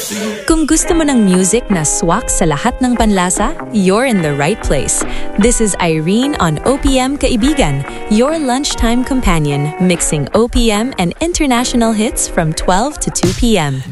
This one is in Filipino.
Kung gusto mo ng music na swak sa lahat ng panlasa, you're in the right place. This is Irene on OPM Kaibigan, your lunchtime companion, mixing OPM and international hits from 12 to 2 p.m.